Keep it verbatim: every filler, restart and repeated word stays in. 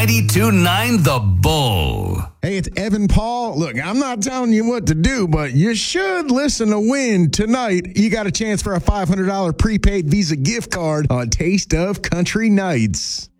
ninety-two point nine The Bull. Hey, it's Evan Paul. Look, I'm not telling you what to do, but you should listen to Win tonight. You got a chance for a five hundred dollars prepaid Visa gift card on Taste of Country Nights.